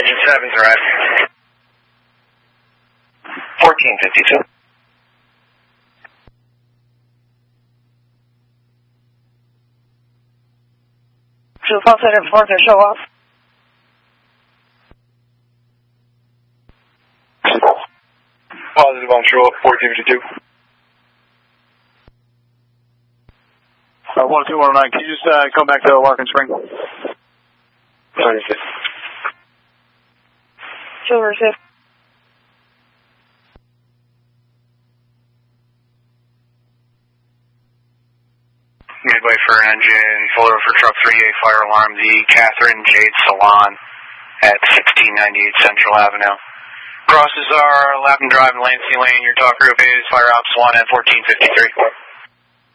Engine 7's arrived. 1452. Two positive for the show off. Positive on show up, 1452. 1219, can you just come back to Larkin Spring? Understood. Silver 6. Midway for engine, full over for truck 38, fire alarm, the Catherine Jade Salon at 1698 Central Avenue. Crosses are Lapham Drive and Lancey Lane. Your talk group is Fire Ops 1 at 1453.